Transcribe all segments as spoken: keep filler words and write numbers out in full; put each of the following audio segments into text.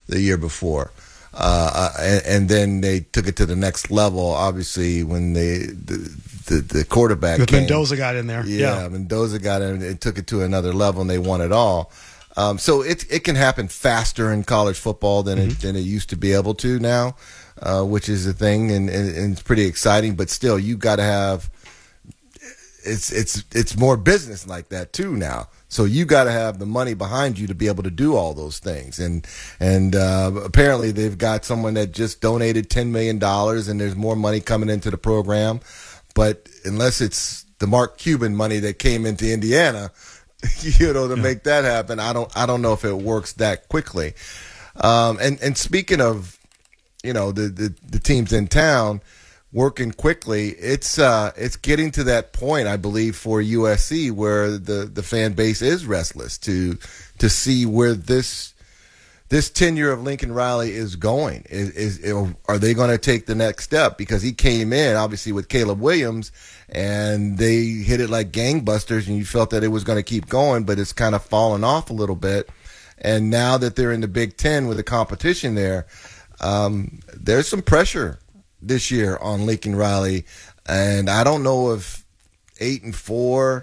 the year before. Uh, and, and then they took it to the next level, obviously, when they the, the, the quarterback With came. Mendoza got in there. Yeah, yeah, Mendoza got in and took it to another level, and they won it all. Um, so it it can happen faster in college football than mm-hmm. it than it used to be able to now, uh, which is a thing, and, and, and it's pretty exciting. But still, you got to have it's it's it's more business like that too now. So you got to have the money behind you to be able to do all those things. And and uh, apparently they've got someone that just donated ten million dollars, and there's more money coming into the program. But unless it's the Mark Cuban money that came into Indiana, you know, to yeah. make that happen, I don't I don't know if it works that quickly. Um, and and speaking of, you know, the the, the teams in town working quickly, it's uh, it's getting to that point, I believe, for U S C where the, the fan base is restless to to see where this this tenure of Lincoln Riley is going. Is, is are they going to take the next step? Because he came in obviously with Caleb Williams, and they hit it like gangbusters, and you felt that it was going to keep going, but it's kind of fallen off a little bit. And now that they're in the Big Ten with the competition there, um, there's some pressure this year on Lincoln Riley, and I don't know if eight and four,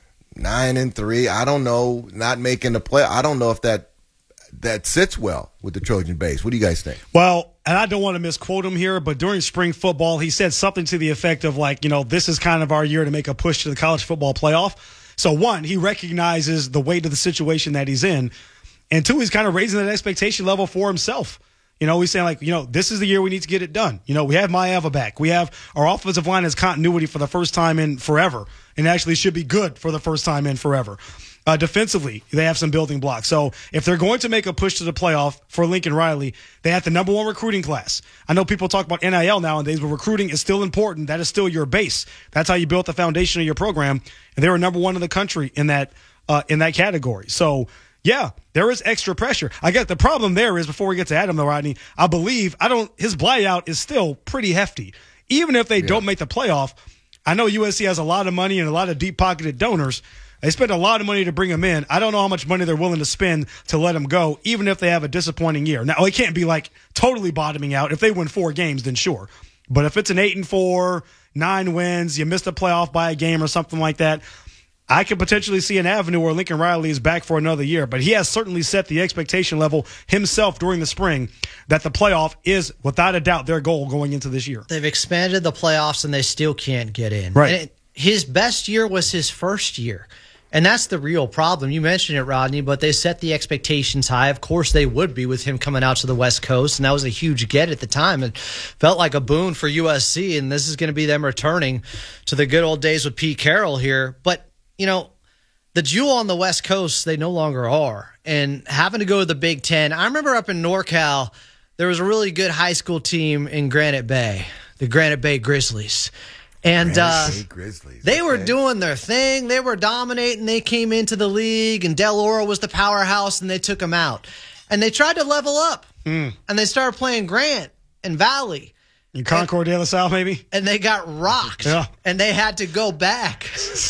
nine and three, I don't know, not making the play, I don't know if that that sits well with the Trojan base. What do you guys think? Well, and I don't want to misquote him here, but during spring football, he said something to the effect of like, you know, this is kind of our year to make a push to the college football playoff. So one, he recognizes the weight of the situation that he's in, and two, he's kind of raising that expectation level for himself. You know, he's saying, like, you know, this is the year we need to get it done. You know, we have Maeva back. We have our offensive line has continuity for the first time in forever, and actually should be good for the first time in forever. Uh, defensively, they have some building blocks. So if they're going to make a push to the playoff for Lincoln Riley, they have the number one recruiting class. I know people talk about N I L nowadays, but recruiting is still important. That is still your base. That's how you built the foundation of your program, and they were number one in the country in that uh, in that category. So, yeah, there is extra pressure. I guess the problem there is, before we get to Adam, though, Rodney, I believe I don't. his buyout is still pretty hefty. Even if they yeah. don't make the playoff, I know U S C has a lot of money and a lot of deep-pocketed donors. They spent a lot of money to bring him in. I don't know how much money they're willing to spend to let him go, even if they have a disappointing year. Now, it can't be like totally bottoming out. If they win four games, then sure. But if it's an eight and four, nine wins, you missed the playoff by a game or something like that, I could potentially see an avenue where Lincoln Riley is back for another year. But he has certainly set the expectation level himself during the spring that the playoff is, without a doubt, their goal going into this year. They've expanded the playoffs, and they still can't get in. Right. And it, his best year was his first year. And that's the real problem. You mentioned it, Rodney, but they set the expectations high. Of course they would be with him coming out to the West Coast, and that was a huge get at the time. It felt like a boon for U S C, and this is going to be them returning to the good old days with Pete Carroll here. But, you know, the jewel on the West Coast, they no longer are. And having to go to the Big Ten, I remember up in NorCal, there was a really good high school team in Granite Bay, the Granite Bay Grizzlies. And uh, they were doing their thing. They were dominating. They came into the league, and Del Oro was the powerhouse, and they took them out. And they tried to level up, mm. and they started playing Grant and Valley. In Concord de la Salle, maybe? And they got rocked, yeah. and they had to go back.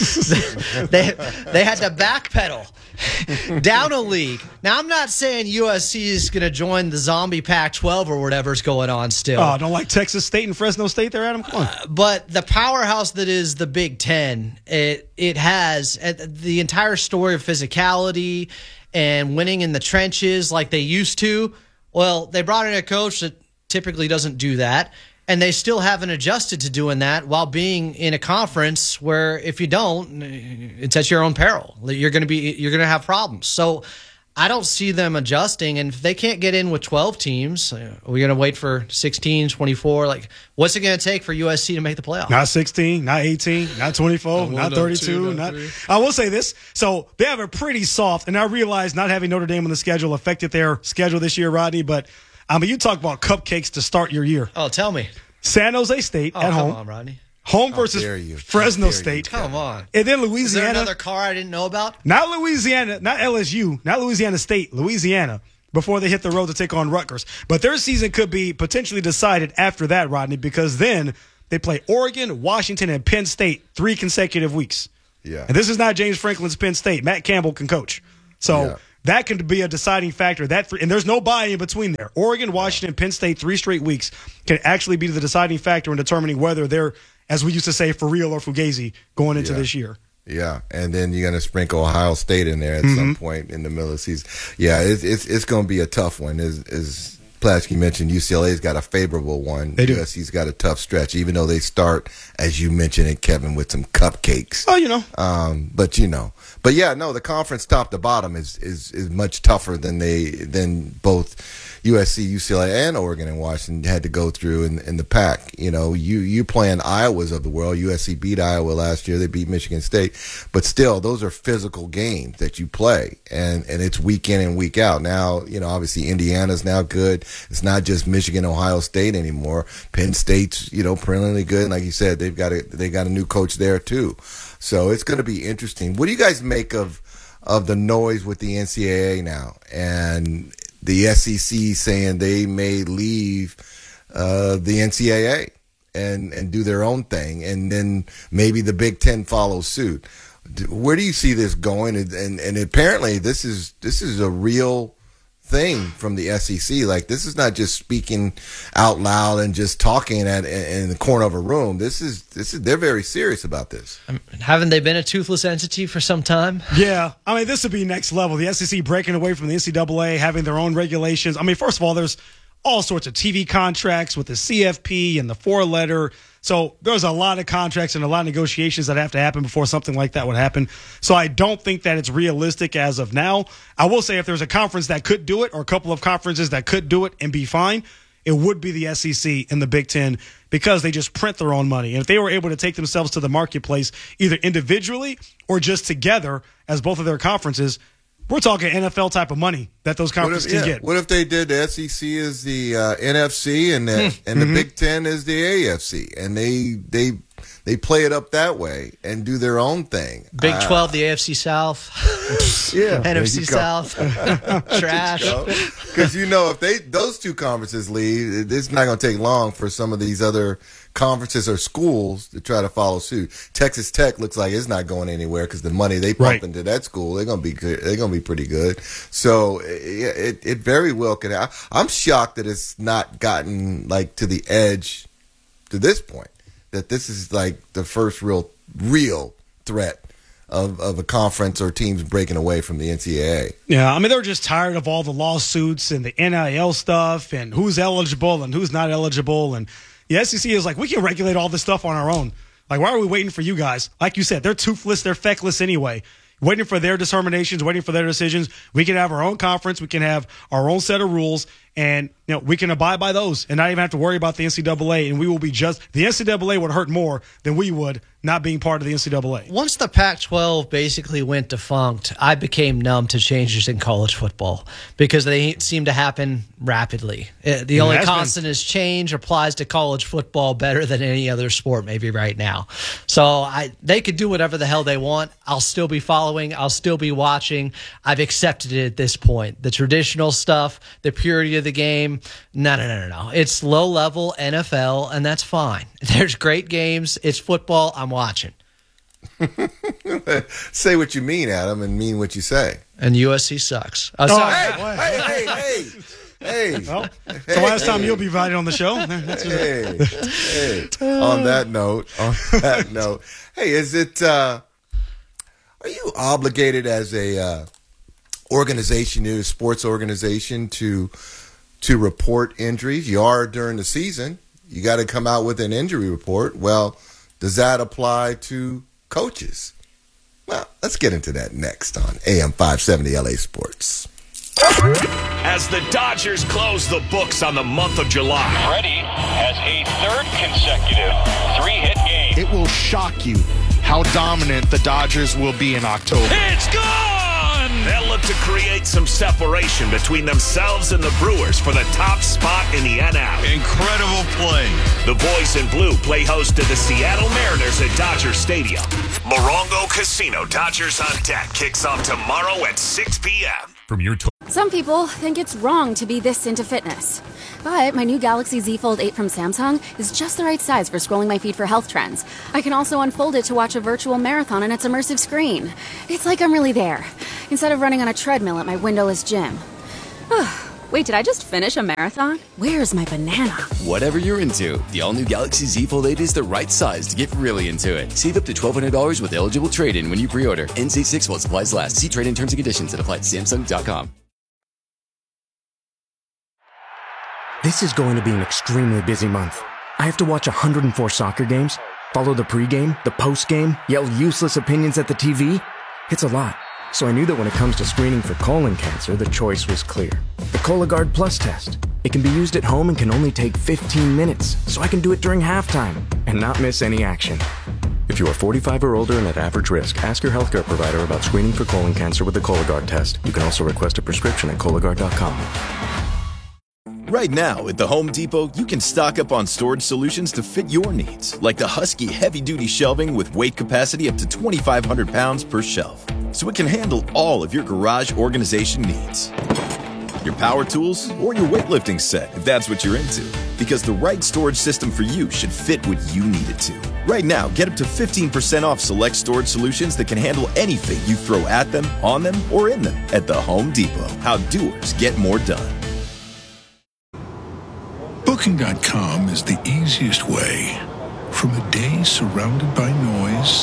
they, they had to backpedal down a league. Now, I'm not saying U S C is going to join the zombie Pac twelve or whatever's going on still. Oh, don't like Texas State and Fresno State there, Adam? Come on. Uh, but the powerhouse that is the Big Ten, it, it has uh, the entire story of physicality and winning in the trenches like they used to. Well, they brought in a coach that typically doesn't do that, and they still haven't adjusted to doing that while being in a conference where if you don't, it's at your own peril. You're going to be you're going to have problems. So I don't see them adjusting, and if they can't get in with twelve teams, are we going to wait for sixteen, twenty-four? Like, what's it going to take for U S C to make the playoffs? Not sixteen, not eighteen, not twenty-four, not thirty-two. Not. I will say this. So they have a pretty soft, and I realize not having Notre Dame on the schedule affected their schedule this year, Rodney, but I mean, you talk about cupcakes to start your year. Oh, tell me. San Jose State oh, at home. Come on, Rodney. Home versus Fresno State. You. Come on. And then Louisiana. Is there another car I didn't know about? Not Louisiana, not L S U, not Louisiana State, Louisiana, before they hit the road to take on Rutgers. But their season could be potentially decided after that, Rodney, because then they play Oregon, Washington, and Penn State three consecutive weeks. Yeah. And this is not James Franklin's Penn State. Matt Campbell can coach. So yeah. that can be a deciding factor. That and there's no buy in between there. Oregon, Washington, Penn State, three straight weeks can actually be the deciding factor in determining whether they're, as we used to say, for real or fugazi going into Yeah. this year. Yeah, and then you're going to sprinkle Ohio State in there at mm-hmm. some point in the middle of the season. Yeah, it's it's, it's going to be a tough one. As, as Plaschke mentioned, U C L A's got a favorable one. They do. U S C's got a tough stretch, even though they start, as you mentioned, it, Kevin, with some cupcakes. Oh, you know. Um, but you know, but yeah, no, the conference top to bottom is is is much tougher than they than both U S C, U C L A, and Oregon and Washington had to go through in in the pack. You know, you you playing Iowas of the world. U S C beat Iowa last year. They beat Michigan State, but still, those are physical games that you play, and and it's week in and week out. Now, you know, obviously Indiana's now good. It's not just Michigan, Ohio State anymore. Penn State's, you know, perennially good. And like you said, they've got a they got a new coach there too. So it's going to be interesting. What do you guys make of of the noise with the N C double A now and the S E C saying they may leave uh, the N C double A and and do their own thing, and then maybe the Big Ten follows suit? Where do you see this going? And and, and apparently this is this is a real thing from the S E C. Like, this is not just speaking out loud and just talking at in the corner of a room. This is this is they're very serious about this. Um, haven't they been a toothless entity for some time? Yeah, I mean, this would be next level. The S E C breaking away from the N C double A, having their own regulations. I mean, first of all, there's all sorts of T V contracts with the C F P and the four-letter. So there's a lot of contracts and a lot of negotiations that have to happen before something like that would happen. So I don't think that it's realistic as of now. I will say if there's a conference that could do it or a couple of conferences that could do it and be fine, it would be the S E C and the Big Ten, because they just print their own money. And if they were able to take themselves to the marketplace either individually or just together as both of their conferences, we're talking N F L type of money that those conferences if, yeah, can get. What if they did the S E C is the uh, N F C and the, and the mm-hmm. Big Ten is the A F C, and they they they play it up that way and do their own thing? Big uh, twelve, the A F C South, yeah, N F C South, trash. Because you know, if they those two conferences leave, it's not going to take long for some of these other conferences or schools to try to follow suit. Texas Tech looks like it's not going anywhere because the money they pump right. into that school, they're going to be good. They're going to be pretty good. So it, it it very well could happen. I'm shocked that it's not gotten like to the edge to this point. That this is like the first real real threat of of a conference or teams breaking away from the N C double A. Yeah, I mean, they're just tired of all the lawsuits and the N I L stuff and who's eligible and who's not eligible. And the S E C is like, we can regulate all this stuff on our own. Like, why are we waiting for you guys? Like you said, they're toothless, they're feckless anyway. Waiting for their determinations, waiting for their decisions. We can have our own conference. We can have our own set of rules, and you know we can abide by those and not even have to worry about the N C double A. And we will be just – the N C double A would hurt more than we would not being part of the N C double A. Once the Pac twelve basically went defunct, I became numb to changes in college football because they seem to happen rapidly. The only constant been. is change applies to college football better than any other sport maybe right now. So I, they could do whatever the hell they want. I'll still be following. I'll still be watching. I've accepted it at this point. The traditional stuff, the purity of the game, no, no, no, no, no. It's low-level N F L, and that's fine. There's great games. It's football. I'm watching. Say what you mean, Adam, and mean what you say. And U S C sucks. Oh, oh, sorry. Hey, hey, hey, hey, hey. Well, it's the last time you'll be invited on the show. That's hey, hey. On that note, on that note, hey, is it? Uh, are you obligated as a uh, organization, a sports organization, to to report injuries? You are during the season. You got to come out with an injury report. Well, does that apply to coaches? Well, let's get into that next on A M five seventy L A Sports. As the Dodgers close the books on the month of July, Freddie has a third consecutive three-hit game. It will shock you how dominant the Dodgers will be in October. It's gone! They'll look to create some separation between themselves and the Brewers for the top spot in the N L. Incredible play. The boys in blue play host to the Seattle Mariners at Dodger Stadium. Morongo Casino Dodgers on Deck kicks off tomorrow at six p.m. From your to- Some people think it's wrong to be this into fitness. But my new Galaxy Z Fold eight from Samsung is just the right size for scrolling my feed for health trends. I can also unfold it to watch a virtual marathon on its immersive screen. It's like I'm really there, instead of running on a treadmill at my windowless gym. Wait, did I just finish a marathon? Where's my banana? Whatever you're into, the all-new Galaxy Z Fold eight is the right size to get really into it. Save up to twelve hundred dollars with eligible trade-in when you pre-order. N C six while supplies last. See trade-in terms and conditions that apply at Samsung dot com. This is going to be an extremely busy month. I have to watch one hundred four soccer games, follow the pregame, the postgame, yell useless opinions at the T V. It's a lot. So I knew that when it comes to screening for colon cancer, the choice was clear. The Cologuard Plus test. It can be used at home and can only take fifteen minutes, so I can do it during halftime and not miss any action. If you are forty-five or older and at average risk, ask your healthcare provider about screening for colon cancer with the Cologuard test. You can also request a prescription at Cologuard dot com. Right now, at the Home Depot, you can stock up on storage solutions to fit your needs, like the Husky heavy-duty shelving with weight capacity up to twenty-five hundred pounds per shelf, so it can handle all of your garage organization needs. Your power tools, or your weightlifting set, if that's what you're into, because the right storage system for you should fit what you need it to. Right now, get up to fifteen percent off select storage solutions that can handle anything you throw at them, on them, or in them at the Home Depot. How doers get more done. Booking dot com is the easiest way. From a day surrounded by noise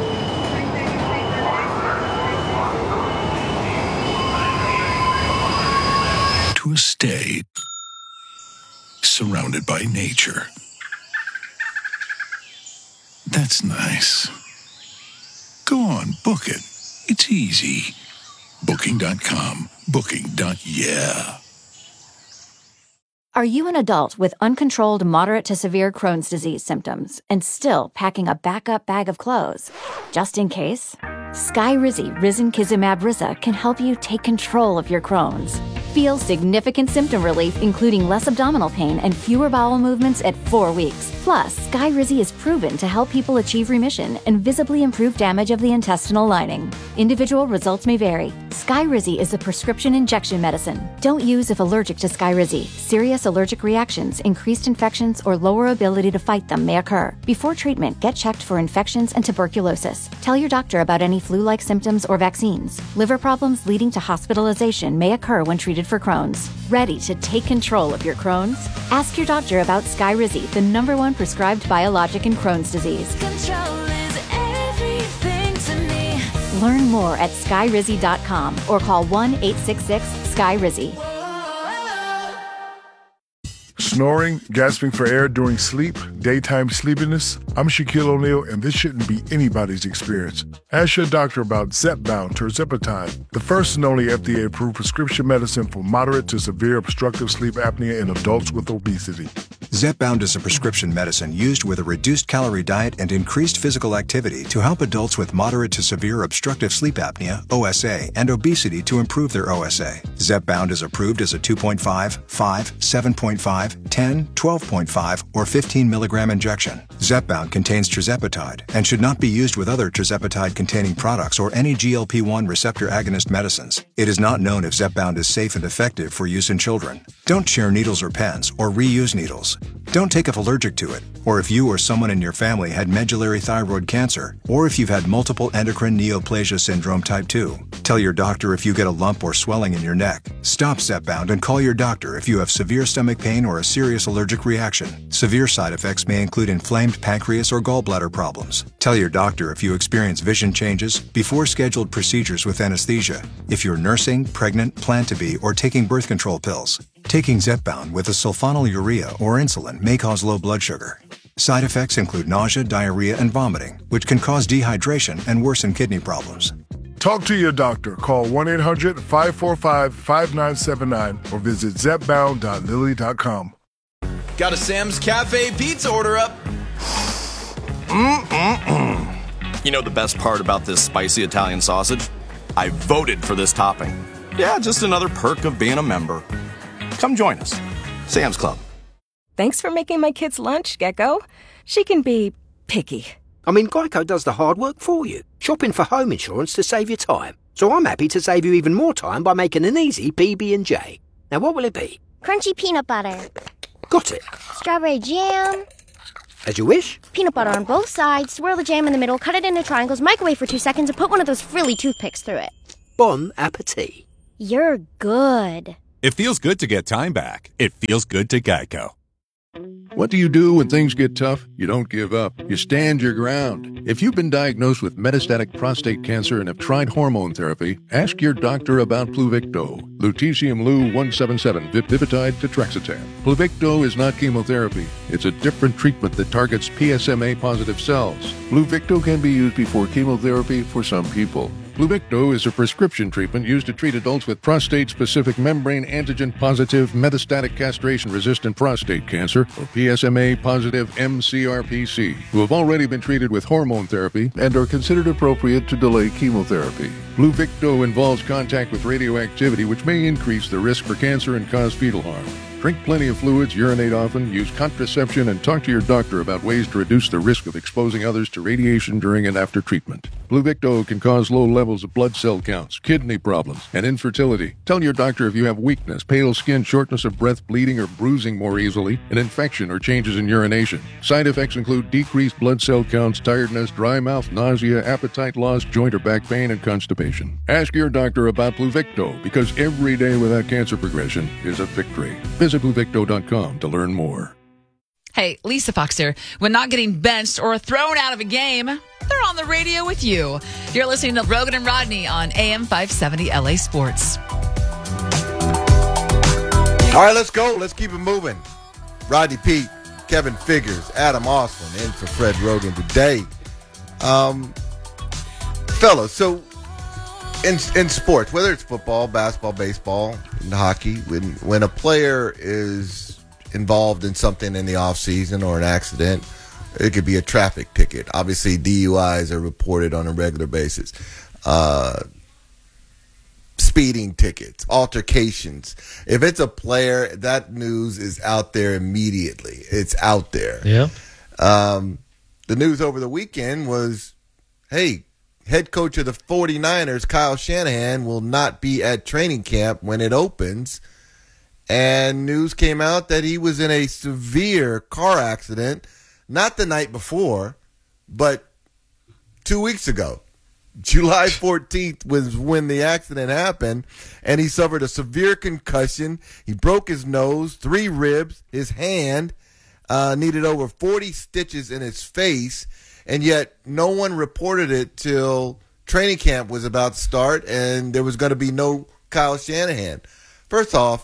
to a stay surrounded by nature. That's nice. Go on, book it. It's easy. Booking dot com. Booking. Yeah. Are you an adult with uncontrolled moderate to severe Crohn's disease symptoms and still packing a backup bag of clothes? Just in case? Skyrizi Risankizumab Riza can help you take control of your Crohn's. Feel significant symptom relief, including less abdominal pain and fewer bowel movements at four weeks. Plus, Skyrizi is proven to help people achieve remission and visibly improve damage of the intestinal lining. Individual results may vary. Skyrizi is a prescription injection medicine. Don't use if allergic to Skyrizi. Serious allergic reactions, increased infections, or lower ability to fight them may occur. Before treatment, get checked for infections and tuberculosis. Tell your doctor about any flu-like symptoms or vaccines. Liver problems leading to hospitalization may occur when treated for Crohn's. Ready to take control of your Crohn's? Ask your doctor about Skyrizi, the number one prescribed biologic in Crohn's disease. Control is everything to me. Learn more at Skyrizi dot com or call one eight six six Skyrizi. Snoring, gasping for air during sleep, daytime sleepiness. I'm Shaquille O'Neal, and this shouldn't be anybody's experience. Ask your doctor about Zepbound tirzepatide, the first and only F D A-approved prescription medicine for moderate to severe obstructive sleep apnea in adults with obesity. Zepbound is a prescription medicine used with a reduced calorie diet and increased physical activity to help adults with moderate to severe obstructive sleep apnea, O S A, and obesity to improve their O S A. Zepbound is approved as a two point five, five, seven point five, ten, twelve point five, or fifteen milligram injection. Zepbound contains tirzepatide and should not be used with other tirzepatide-containing products or any G L P one receptor agonist medicines. It is not known if Zepbound is safe and effective for use in children. Don't share needles or pens or reuse needles. Don't take if allergic to it, or if you or someone in your family had medullary thyroid cancer, or if you've had multiple endocrine neoplasia syndrome type two. Tell your doctor if you get a lump or swelling in your neck. Stop Zepbound and call your doctor if you have severe stomach pain or a serious allergic reaction. Severe side effects may include inflamed pancreas or gallbladder problems. Tell your doctor if you experience vision changes before scheduled procedures with anesthesia, if you're nursing, pregnant, plan to be, or taking birth control pills. Taking Zepbound with a sulfonylurea or insulin may cause low blood sugar. Side effects include nausea, diarrhea, and vomiting, which can cause dehydration and worsen kidney problems. Talk to your doctor. Call one eight hundred, five four five, five nine seven nine or visit zepbound dot lilly dot com. Got a Sam's Cafe pizza order up. Mm-mm-mm. You know the best part about this spicy Italian sausage? I voted for this topping. Yeah, just another perk of being a member. Come join us. Sam's Club. Thanks for making my kids' lunch, Gecko. She can be picky. I mean, Geico does the hard work for you. Shopping for home insurance to save you time. So I'm happy to save you even more time by making an easy P B and J. Now what will it be? Crunchy peanut butter. Got it. Strawberry jam. As you wish. Peanut butter on both sides, swirl the jam in the middle, cut it into triangles, microwave for two seconds, and put one of those frilly toothpicks through it. Bon appetit. You're good. It feels good to get time back. It feels good to Geico. What do you do when things get tough? You don't give up. You stand your ground. If you've been diagnosed with metastatic prostate cancer and have tried hormone therapy, ask your doctor about Pluvicto. Lutetium Lu one seventy-seven, Vipitide Tetraxetan. Pluvicto is not chemotherapy. It's a different treatment that targets P S M A-positive cells. Pluvicto can be used before chemotherapy for some people. Pluvicto is a prescription treatment used to treat adults with prostate-specific membrane antigen-positive metastatic castration-resistant prostate cancer, or P S M A-positive M C R P C, who have already been treated with hormone therapy and are considered appropriate to delay chemotherapy. Pluvicto involves contact with radioactivity, which may increase the risk for cancer and cause fetal harm. Drink plenty of fluids, urinate often, use contraception, and talk to your doctor about ways to reduce the risk of exposing others to radiation during and after treatment. Pluvicto can cause low levels of blood cell counts, kidney problems, and infertility. Tell your doctor if you have weakness, pale skin, shortness of breath, bleeding or bruising more easily, an infection or changes in urination. Side effects include decreased blood cell counts, tiredness, dry mouth, nausea, appetite loss, joint or back pain, and constipation. Ask your doctor about Pluvicto, because every day without cancer progression is a victory. Visit Pluvicto dot com to learn more. Hey, Lisa Fox here. When not getting benched or thrown out of a game, they're on the radio with you. You're listening to Rogan and Rodney on A M five seventy L A Sports. All right, let's go. Let's keep it moving. Rodney Peete, Kevin Figures, Adam Osman in for Fred Rogan today. Um, fellas, so in in sports, whether it's football, basketball, baseball, and hockey, when when a player is involved in something in the off season or an accident, it could be a traffic ticket. Obviously, D U Is are reported on a regular basis. Uh, speeding tickets, altercations. If it's a player, that news is out there immediately. It's out there. Yeah. Um, the news over the weekend was, hey, head coach of the 49ers, Kyle Shanahan, will not be at training camp when it opens. And news came out that he was in a severe car accident, not the night before, but two weeks ago. July fourteenth was when the accident happened, and he suffered a severe concussion. He broke his nose, three ribs, his hand, uh, needed over forty stitches in his face, and yet no one reported it till training camp was about to start, and there was going to be no Kyle Shanahan. First off,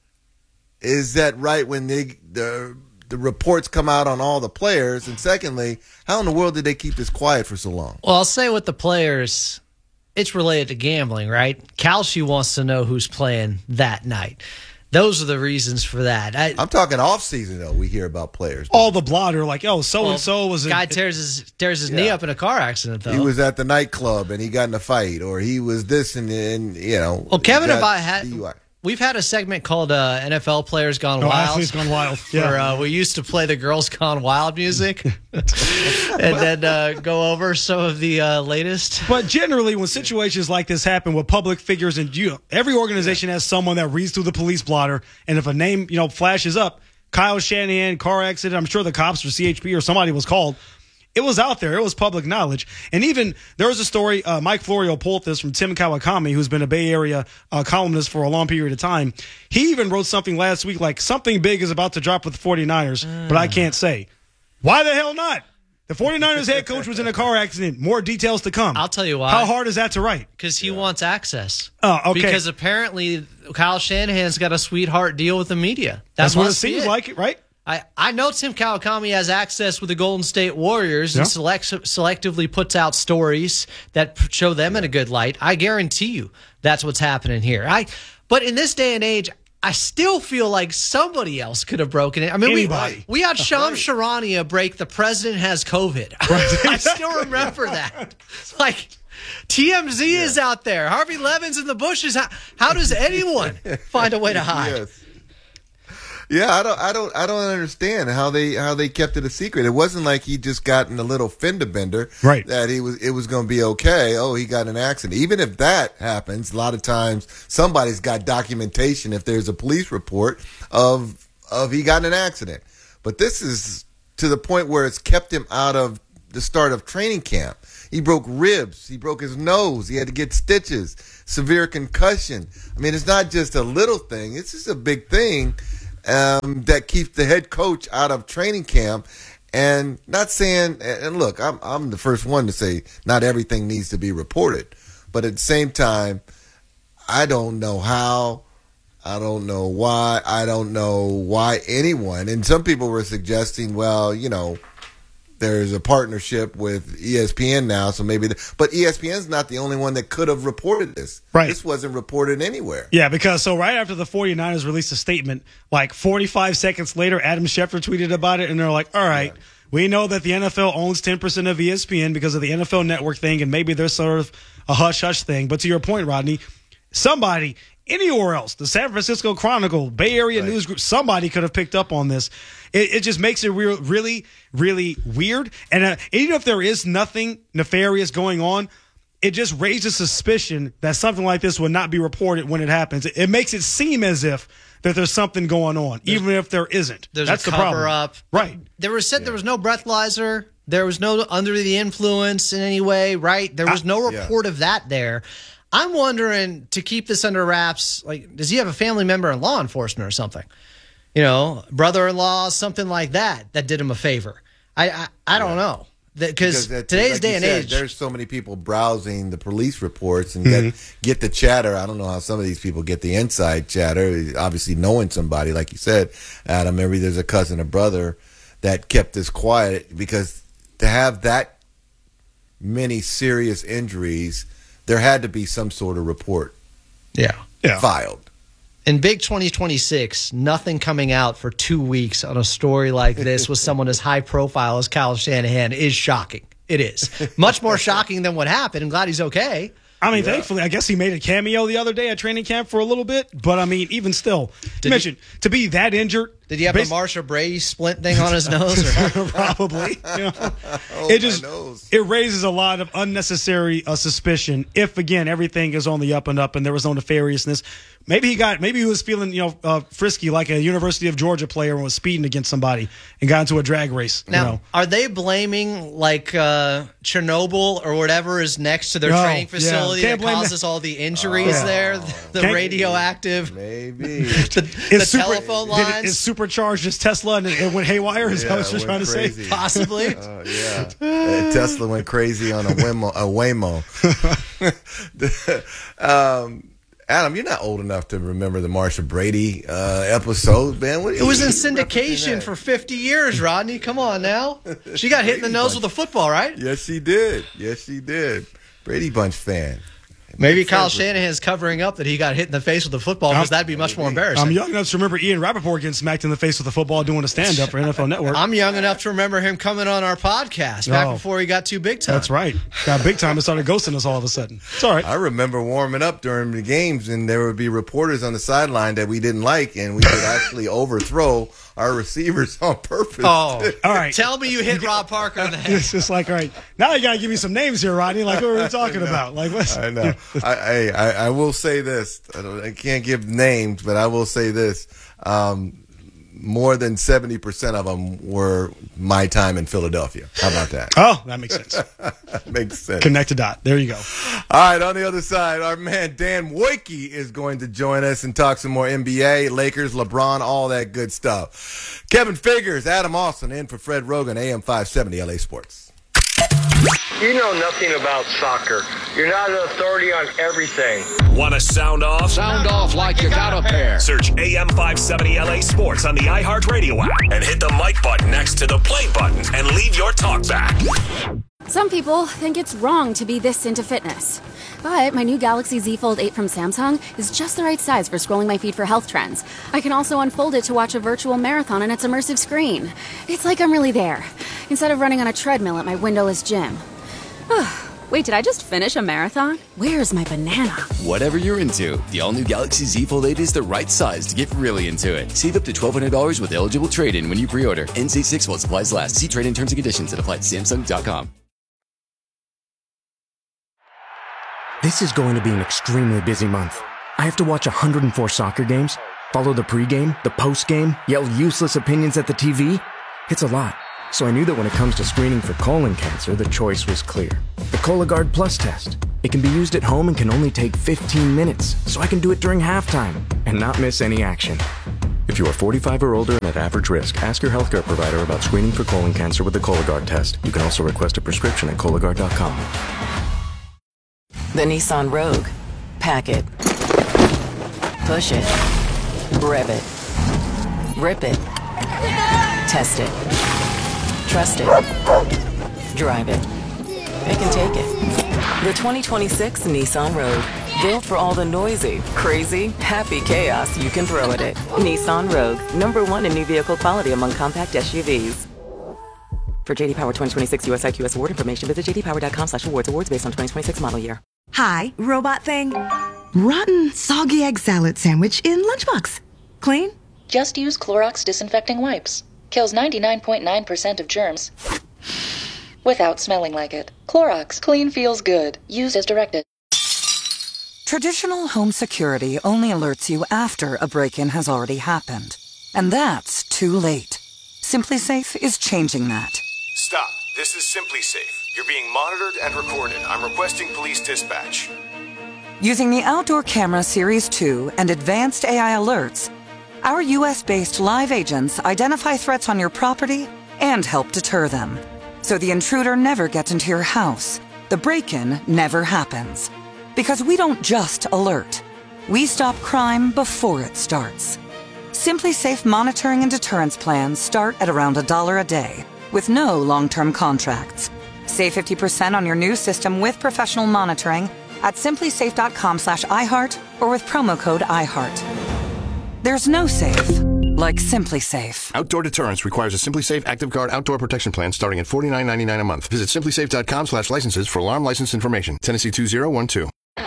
is that right when they, the the reports come out on all the players? And secondly, how in the world did they keep this quiet for so long? Well, I'll say with the players, it's related to gambling, right? Kalshi wants to know who's playing that night. Those are the reasons for that. I, I'm talking off season though. We hear about players. All the blotter, like, oh, so and so was a guy tears his tears his yeah. knee up in a car accident. Though he was at the nightclub and he got in a fight, or he was this and, and you know. Well, Kevin and I had. D U I. We've had a segment called uh, N F L Players Gone oh, Wild. Athletes Gone Wild. Yeah. Where uh, we used to play the Girls Gone Wild music and then uh, go over some of the uh, latest. But generally, when situations like this happen with public figures, and you know, every organization has someone that reads through the police blotter, and if a name you know flashes up, Kyle Shanahan, car accident, I'm sure the cops or C H P or somebody was called. It was out there. It was public knowledge. And even there was a story, uh, Mike Florio pulled this from Tim Kawakami, who's been a Bay Area uh, columnist for a long period of time. He even wrote something last week like, something big is about to drop with the 49ers, uh. but I can't say. Why the hell not? The 49ers head coach was in a car accident. More details to come. I'll tell you why. How hard is that to write? Because he yeah. wants access. Oh, okay. Because apparently Kyle Shanahan's got a sweetheart deal with the media. That That's what it seems it. like, right? I, I know Tim Kawakami has access with the Golden State Warriors yeah. and select, selectively puts out stories that show them in a good light. I guarantee you that's what's happening here. I, But in this day and age, I still feel like somebody else could have broken it. I mean, Anybody. we we had Shams Charania break the president has COVID. I still remember that. Like, T M Z yeah. is out there. Harvey Levin's in the bushes. How, how does anyone find a way to hide? Yes. Yeah, I don't, I don't, I don't understand how they how they kept it a secret. It wasn't like he just gotten a little fender bender, right? That he was, it was going to be okay. Oh, he got in an accident. Even if that happens, a lot of times somebody's got documentation. If there's a police report of of he got in an accident, but this is to the point where it's kept him out of the start of training camp. He broke ribs. He broke his nose. He had to get stitches. Severe concussion. I mean, it's not just a little thing. It's just a big thing um, that keeps the head coach out of training camp. And not saying, and look, I'm I'm the first one to say not everything needs to be reported. But at the same time, I don't know how. I don't know why. I don't know why anyone. And some people were suggesting, well, you know, there's a partnership with E S P N now, so maybe. The, but E S P N's not the only one that could have reported this. Right. This wasn't reported anywhere. Yeah, because so right after the 49ers released a statement, like forty-five seconds later, Adam Schefter tweeted about it, and they're like, all right, yeah. we know that the N F L owns ten percent of E S P N because of the N F L Network thing, and maybe there's sort of a hush-hush thing. But to your point, Rodney, somebody anywhere else, the San Francisco Chronicle, Bay Area right. News Group, somebody could have picked up on this. It, it just makes it real, really, really weird. And uh, even if there is nothing nefarious going on, it just raises suspicion that something like this would not be reported when it happens. It, it makes it seem as if that there's something going on, there's, even if there isn't. There's That's a the cover problem. up. Right. There was said yeah. there was no breathalyzer. There was no under the influence in any way, right? There was no report yeah. of that there. I'm wondering, to keep this under wraps, like, does he have a family member in law enforcement or something? You know, brother-in-law, something like that, that did him a favor. I I, I don't yeah. know. Because today's like day and said, age, there's so many people browsing the police reports and mm-hmm. get, get the chatter. I don't know how some of these people get the inside chatter. Obviously, knowing somebody, like you said, Adam, maybe there's a cousin or brother that kept this quiet, because to have that many serious injuries, there had to be some sort of report yeah. Yeah. filed. In Big twenty twenty-six, nothing coming out for two weeks on a story like this with someone as high profile as Kyle Shanahan is shocking. It is. Much more shocking than what happened. I'm glad he's okay. I mean, yeah. thankfully, I guess he made a cameo the other day at training camp for a little bit. But, I mean, even still, you mentioned to be that injured. Did he have a Marsha Brady splint thing on his nose? Or? Probably. You know? oh, it just nose. It raises a lot of unnecessary uh, suspicion. If again everything is on the up and up and there was no nefariousness, maybe he got maybe he was feeling you know uh, frisky like a University of Georgia player and was speeding against somebody and got into a drag race. Now, you know? Are they blaming like uh, Chernobyl or whatever is next to their oh, training facility yeah. that causes that. all the injuries oh, there? The Can't, radioactive, maybe the, the super, telephone lines. It, it supercharged his Tesla and it, it went haywire. Is yeah, that what you're trying crazy. to say? Possibly. Uh, yeah, uh, Tesla went crazy on a Waymo. A Waymo. um, Adam, you're not old enough to remember the Marsha Brady uh, episode, man. What it was in syndication for fifty years, Rodney. Come on now. She got hit in the nose with a football, right? Yes, she did. Yes, she did. Brady Bunch fan. Maybe Kyle Shanahan's covering up that he got hit in the face with a football because that'd be much more embarrassing. I'm young enough to remember Ian Rappaport getting smacked in the face with a football doing a stand-up for N F L Network. I'm young enough to remember him coming on our podcast back oh, before he got too big time. That's right. Got big time and started ghosting us all of a sudden. It's all right. I remember warming up during the games, and there would be reporters on the sideline that we didn't like, and we would actually overthrow our receivers on purpose. Oh, all right. Tell me you hit Rob Parker in the head. It's just like, all right, now you got to give me some names here, Rodney. Like, what are we talking about? Like, what's, I know. I, I, I will say this. I, don't, I can't give names, but I will say this. Um, more than seventy percent of them were my time in Philadelphia. How about that? Oh, that makes sense. Makes sense. Connect a dot. There you go. All right, on the other side, our man Dan Woike is going to join us and talk some more N B A, Lakers, LeBron, all that good stuff. Kevin Figures, Adam Austin, in for Fred Rogan, A M five seventy L A Sports. You know nothing about soccer. You're not an authority on everything. Want to sound off? Sound off like you got a pair. Search A M five seventy L A Sports on the iHeartRadio app and hit the mic button next to the play button and leave your talk back. Some people think it's wrong to be this into fitness. But my new Galaxy Z Fold eight from Samsung is just the right size for scrolling my feed for health trends. I can also unfold it to watch a virtual marathon on its immersive screen. It's like I'm really there, instead of running on a treadmill at my windowless gym. Wait, did I just finish a marathon? Where's my banana? Whatever you're into, the all-new Galaxy Z Fold eight is the right size to get really into it. Save up to twelve hundred dollars with eligible trade-in when you pre-order. N C six while supplies last. See trade-in terms and conditions at apply at Samsung dot com. This is going to be an extremely busy month. I have to watch one hundred four soccer games, follow the pregame, the postgame, yell useless opinions at the T V. It's a lot. So I knew that when it comes to screening for colon cancer, the choice was clear. The Cologuard Plus test. It can be used at home and can only take fifteen minutes, so I can do it during halftime and not miss any action. If you are forty-five or older and at average risk, ask your healthcare provider about screening for colon cancer with the Cologuard test. You can also request a prescription at Cologuard dot com. The Nissan Rogue. Pack it. Push it. Rev it. Rip it. Test it. Trust it. Drive it. Pick and take it. The twenty twenty-six Nissan Rogue. Built for all the noisy, crazy, happy chaos you can throw at it. Nissan Rogue. Number one in new vehicle quality among compact S U Vs. For J D Power twenty twenty-six U S I Q S award information, visit j d power dot com slash awards. Awards based on twenty twenty-six model year. Hi, robot thing. Rotten, soggy egg salad sandwich in lunchbox. Clean? Just use Clorox disinfecting wipes. Kills ninety-nine point nine percent of germs without smelling like it. Clorox. Clean feels good. Used as directed. Traditional home security only alerts you after a break-in has already happened. And that's too late. SimpliSafe is changing that. Stop. This is SimpliSafe. You're being monitored and recorded. I'm requesting police dispatch. Using the Outdoor Camera Series two and advanced A I alerts, our U S-based live agents identify threats on your property and help deter them. So the intruder never gets into your house. The break-in never happens. Because we don't just alert. We stop crime before it starts. SimpliSafe monitoring and deterrence plans start at around a dollar a day, with no long-term contracts. Save fifty percent on your new system with professional monitoring at simplisafe dot com slash iHeart or with promo code iHeart. There's no safe like SimpliSafe. Outdoor deterrence requires a SimpliSafe Active Guard outdoor protection plan starting at forty-nine ninety-nine a month. Visit simplisafe dot com slash licenses for alarm license information. Tennessee two zero one two.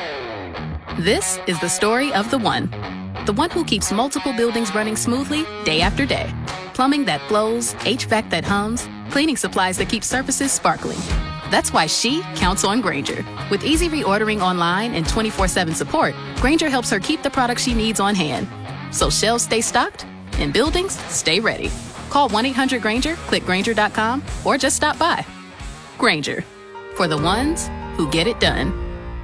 This is the story of the one. The one who keeps multiple buildings running smoothly day after day. Plumbing that flows, H V A C that hums, cleaning supplies that keep surfaces sparkling. That's why she counts on Grainger. With easy reordering online and twenty-four seven support, Grainger helps her keep the products she needs on hand. So shelves stay stocked and buildings stay ready. Call one eight hundred Grainger, click Grainger dot com, or just stop by. Grainger, for the ones who get it done.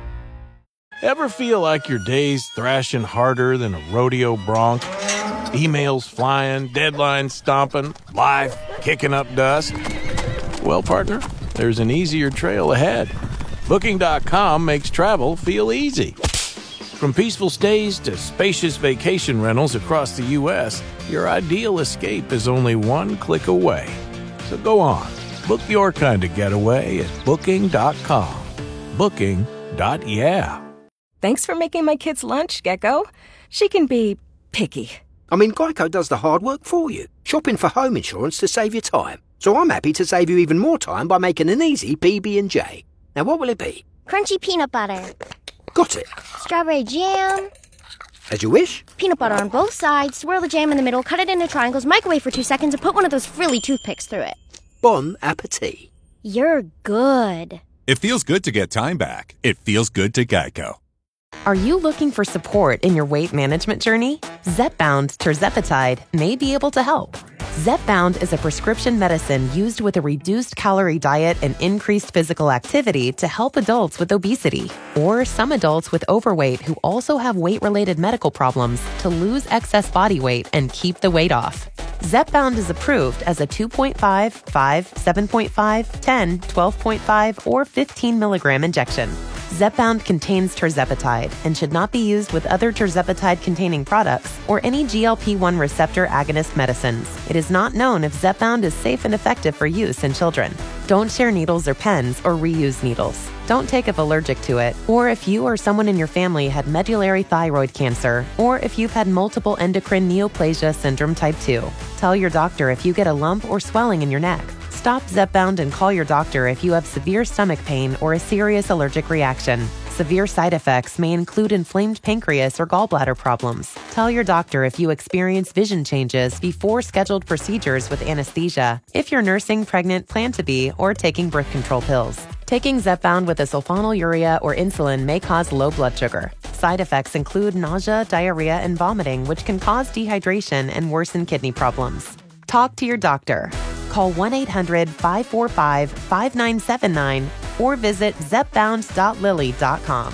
Ever feel like your day's thrashing harder than a rodeo bronc? Emails flying, deadlines stomping, life kicking up dust? Well, partner, there's an easier trail ahead. Booking dot com makes travel feel easy. From peaceful stays to spacious vacation rentals across the U S, your ideal escape is only one click away. So go on, book your kind of getaway at booking dot com. Booking. Yeah. Thanks for making my kids lunch, Gecko. She can be picky. I mean, Geico does the hard work for you. Shopping for home insurance to save you time. So I'm happy to save you even more time by making an easy P B and J. Now, what will it be? Crunchy peanut butter. Got it. Strawberry jam. As you wish. Peanut butter on both sides, swirl the jam in the middle, cut it into triangles, microwave for two seconds, and put one of those frilly toothpicks through it. Bon appetit. You're good. It feels good to get time back. It feels good to Geico. Are you looking for support in your weight management journey? Zepbound tirzepatide may be able to help. Zepbound is a prescription medicine used with a reduced calorie diet and increased physical activity to help adults with obesity or some adults with overweight who also have weight-related medical problems to lose excess body weight and keep the weight off. Zepbound is approved as a two point five, five, seven point five, ten, twelve point five, or fifteen milligram injection. Zepbound contains tirzepatide and should not be used with other tirzepatide-containing products or any G L P one receptor agonist medicines. It is not known if Zepbound is safe and effective for use in children. Don't share needles or pens or reuse needles. Don't take if allergic to it, or if you or someone in your family had medullary thyroid cancer, or if you've had multiple endocrine neoplasia syndrome type two. Tell your doctor if you get a lump or swelling in your neck. Stop Zepbound and call your doctor if you have severe stomach pain or a serious allergic reaction. Severe side effects may include inflamed pancreas or gallbladder problems. Tell your doctor if you experience vision changes before scheduled procedures with anesthesia, if you're nursing, pregnant, plan to be, or taking birth control pills. Taking Zepbound with a sulfonylurea or insulin may cause low blood sugar. Side effects include nausea, diarrhea, and vomiting, which can cause dehydration and worsen kidney problems. Talk to your doctor. Call one eight hundred five four five five nine seven nine or visit zepbound dot lilly dot com.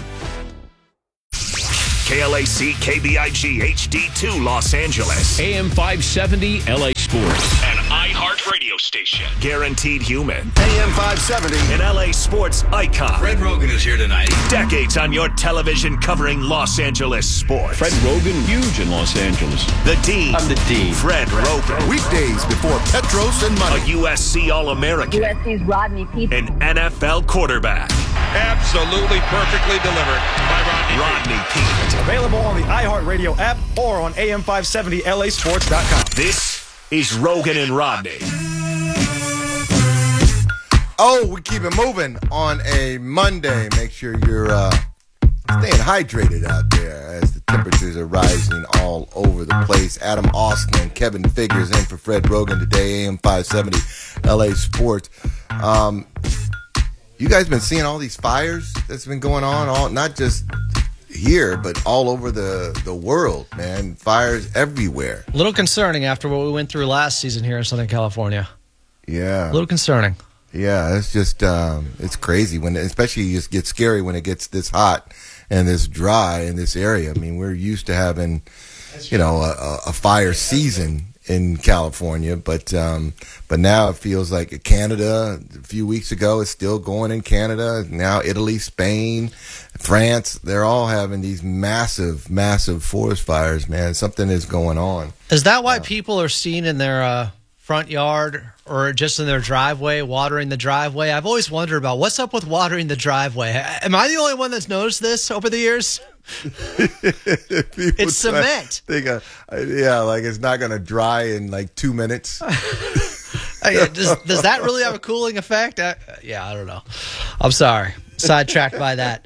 K L A C K B I G H D two Los Angeles. A M five seventy L A Sports. An iHeart radio station. Guaranteed human. A M five seventy. An L A sports icon. Fred Rogan is here tonight. Decades on your television covering Los Angeles sports. Fred Rogan, huge in Los Angeles. The Dean. I'm the Dean. Fred Rogan. Weekdays before Petros and Money. A U S C All-American. U S C's Rodney Peete. An N F L quarterback. Absolutely perfectly delivered by Rodney, Rodney Peete. Available on the iHeartRadio app or on A M five seventy L A sports dot com. This is Rogan and Rodney. Oh, we keep it moving on a Monday. Make sure you're uh, staying hydrated out there as the temperatures are rising all over the place. Adam Austin and Kevin Figures in for Fred Rogan today, A M five seventy L A Sports. Um, you guys been seeing all these fires that's been going on, all not just here, but all over the, the world, man. Fires everywhere. A little concerning after what we went through last season here in Southern California. Yeah. A little concerning. Yeah, it's just, um, it's crazy when, especially you just get scary when it gets this hot and this dry in this area. I mean, we're used to having, you know, a, a fire season in California, but um, but now it feels like Canada. A few weeks ago, it's still going in Canada. Now Italy, Spain, France, they're all having these massive, massive forest fires, man. Something is going on. Is that why uh, people are seen in their uh, front yard or just in their driveway, watering the driveway? I've always wondered about what's up with watering the driveway. Am I the only one that's noticed this over the years? It's cement. Think, uh, yeah, like it's not going to dry in like two minutes. does, does that really have a cooling effect? I, yeah, I don't know. I'm sorry. Sidetracked by that.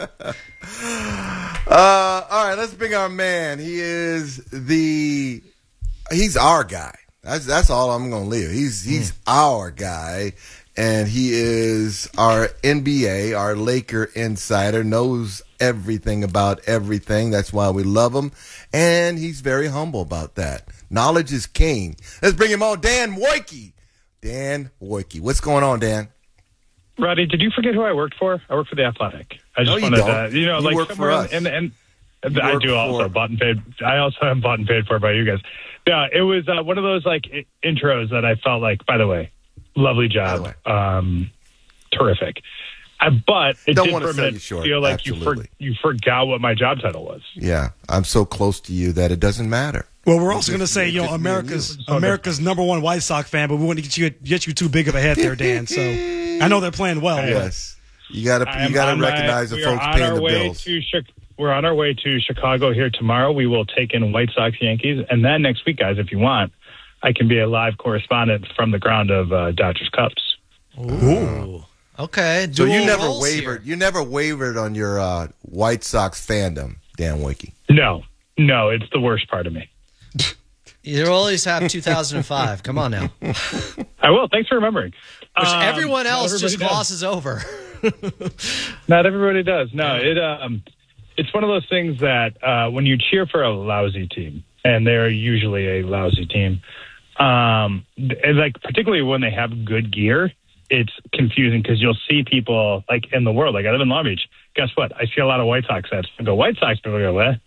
Uh, all right, let's bring our man. He is the, he's our guy. That's that's all I'm going to leave. He's he's mm. our guy. And he is our N B A, our Laker insider, knows everything about everything. That's why we love him. And he's very humble about that. Knowledge is king. Let's bring him on, Dan Wojcicki. Dan Wojcicki. What's going on, Dan? Roddy, did you forget who I worked for? I work for The Athletic. I just no, wanted you don't. to, you know, you like work for us. And, and, and I do also for... bought and paid. I also am bought and paid for by you guys. Yeah, it was uh, one of those like intros that I felt like, by the way, lovely job. Um, terrific. I, but it Don't did want for to a minute you short. feel like Absolutely. you, for, you forgot what my job title was. Yeah, I'm so close to you that it doesn't matter. Well, we're also going to say, you know, America's you. America's number one White Sox fan, but we want to get you get you too big of a head there, Dan. So I know they're playing well. Yes, you got to you got to recognize my, the folks paying the bills. To, we're on our way to Chicago here tomorrow. We will take in White Sox, Yankees, and then next week, guys, if you want, I can be a live correspondent from the ground of uh, Dodgers Cubs. Ooh. Okay. So you never roles wavered. Here. You never wavered on your uh, White Sox fandom, Dan Wojcicki. No, no, it's the worst part of me. You'll always have two thousand five. Come on now. I will. Thanks for remembering. Which um, everyone else just does. glosses over. Not everybody does. No, it um, it's one of those things that uh, when you cheer for a lousy team, and they're usually a lousy team, um, and like particularly when they have good gear, it's confusing because you'll see people like in the world. Like I live in Long Beach. Guess what? I see a lot of White Sox ads. I go White Sox. People go, what?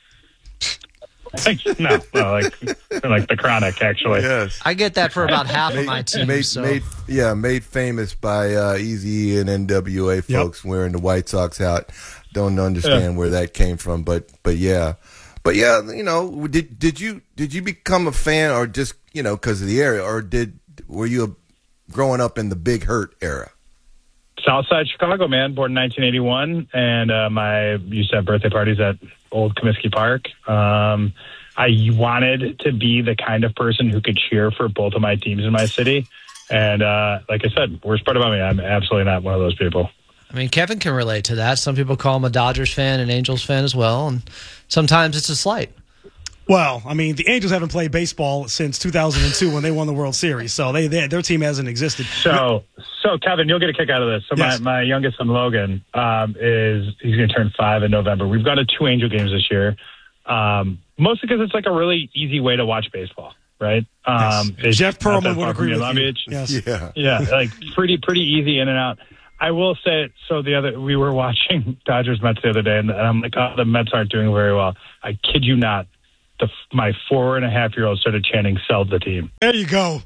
no, well, like like the Chronic, actually. Yes, I get that for about half made, of my team. Made, so. made, yeah, made famous by uh, Eazy and N W A folks yep. wearing the White Sox hat. Don't understand yeah. where that came from, but but yeah, but yeah, you know, did did you did you become a fan, or just you know because of the area, or did were you a, growing up in the Big Hurt era? Southside Chicago, man. Born in nineteen eighty-one, and uh, my used to have birthday parties at Old Comiskey Park. Um, I wanted to be the kind of person who could cheer for both of my teams in my city, And uh, like I said, worst part about me, I'm absolutely not one of those people. I mean, Kevin can relate to that. Some people call him a Dodgers fan and Angels fan as well, and sometimes it's a slight. Well, I mean, the Angels haven't played baseball since two thousand two when they won the World Series, so they, they their team hasn't existed. So, so Kevin, you'll get a kick out of this. So Yes. my, my youngest son, Logan, um, is he's going to turn five in November. We've gone to two Angel games this year, um, mostly because it's like a really easy way to watch baseball, right? Um, Yes. Jeff not Pearlman that would far from agree your with Long you. Beach. Yes. Yeah. Yeah, like pretty pretty easy in and out. I will say, so the other we were watching Dodgers Mets the other day, and, and I'm like, oh, the Mets aren't doing very well. I kid you not. The, my four and a half year old started chanting, "Sell the team." There you go.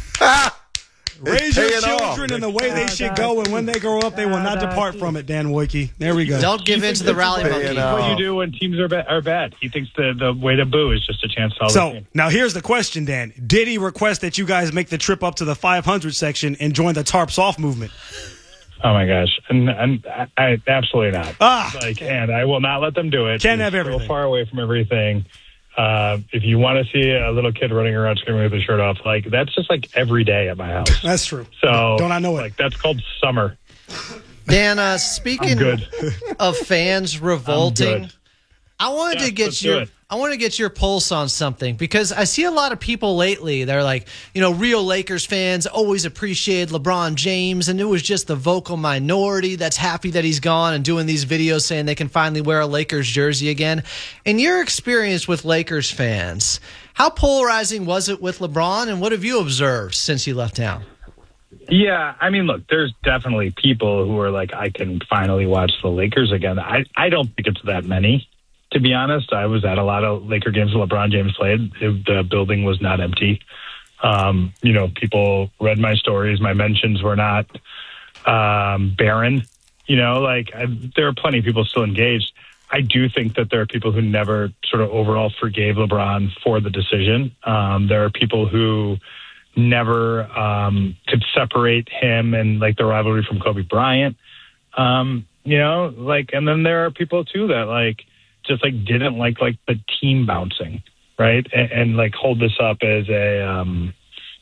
Raise your paying children off. in the way they should go, and when they grow up, they will not depart from it, Dan Wojcicki. There we go. Don't give in to the rally Paying monkey. off. What you do when teams are, ba- are bad. He thinks the, the way to boo is just a chance to sell the So team. now here's the question, Dan. Did he request that you guys make the trip up to the five hundred section and join the Tarps Off movement? Oh my gosh, and, and I, I absolutely not. Ah, like, and I will not let them do it. Can't He's have everything. So far away from everything. Uh, if you want to see a little kid running around screaming with his shirt off, like that's just like every day at my house. That's true. So Don't I know it? Like that's called summer. Dan, uh, speaking I'm good. of fans revolting, good. I wanted Yeah, to get let's do your it. I want to get your pulse on something because I see a lot of people lately. They're like, you know, real Lakers fans always appreciated LeBron James, and it was just the vocal minority that's happy that he's gone and doing these videos saying they can finally wear a Lakers jersey again. In your experience with Lakers fans, how polarizing was it with LeBron, and what have you observed since he left town? Yeah, I mean, look, there's definitely people who are like, I can finally watch the Lakers again. I, I don't think it's that many, to be honest. I was at a lot of Laker games LeBron James played. It, the building was not empty. Um, you know, people read my stories. My mentions were not um, barren. You know, like I, there are plenty of people still engaged. I do think that there are people who never sort of overall forgave LeBron for the decision. Um, there are people who never um, could separate him and like the rivalry from Kobe Bryant. Um, you know, like, and then there are people too that like just like didn't like like the team bouncing, right? And, and like hold this up as a um,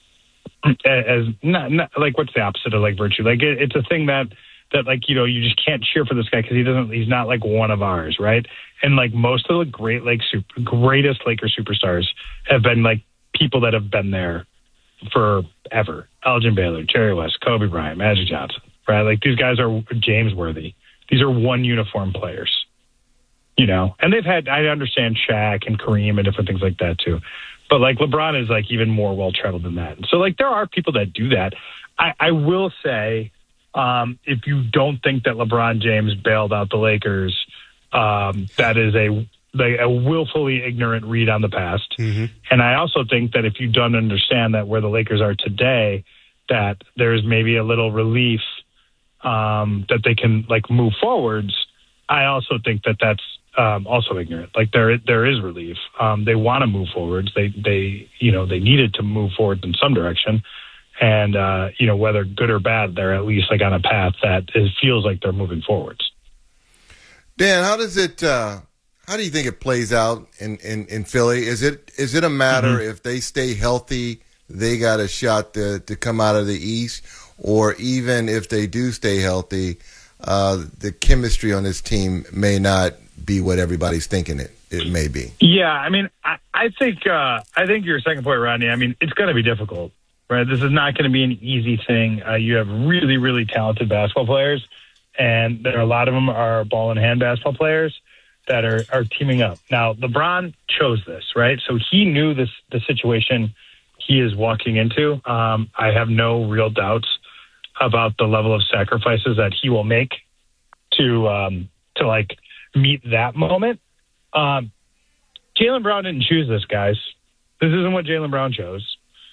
as not, not like what's the opposite of like virtue? Like it, it's a thing that that like you know you just can't cheer for this guy because he doesn't he's not like one of ours, right? And like most of the great like super, greatest Laker superstars have been like people that have been there forever. Elgin Baylor, Jerry West, Kobe Bryant, Magic Johnson, right? Like these guys are James worthy. These are one uniform players, you know, and they've had, I understand Shaq and Kareem and different things like that too. But like LeBron is like even more well-traveled than that. So like there are people that do that. I, I will say, um, if you don't think that LeBron James bailed out the Lakers, um, that is a, like a willfully ignorant read on the past. Mm-hmm. And I also think that if you don't understand that where the Lakers are today, that there's maybe a little relief um, that they can like move forwards. I also think that that's um, also ignorant. Like there, there is relief. Um, they want to move forwards. They, they, you know, they needed to move forward in some direction. And, uh, you know, whether good or bad, they're at least like on a path that it feels like they're moving forwards. Dan, how does it, uh, how do you think it plays out in, in, in Philly? Is it is it a matter mm-hmm. if they stay healthy, they got a shot to, to come out of the East, or even if they do stay healthy, uh, the chemistry on this team may not be what everybody's thinking it, it may be? Yeah, I mean, I, I think uh, I think your second point, Rodney, I mean, it's going to be difficult, right? This is not going to be an easy thing. Uh, you have really, really talented basketball players, and there are a lot of them are ball in hand basketball players that are, are teaming up. Now, LeBron chose this, right? So he knew this the situation he is walking into. Um, I have no real doubts about the level of sacrifices that he will make to um, to like meet that moment. Um, Jaylen Brown didn't choose this, guys. This isn't what Jaylen Brown chose.